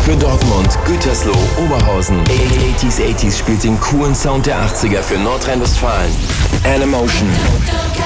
für Dortmund, Gütersloh, Oberhausen. 80s spielt den coolen Sound der 80er für Nordrhein-Westfalen. Animotion.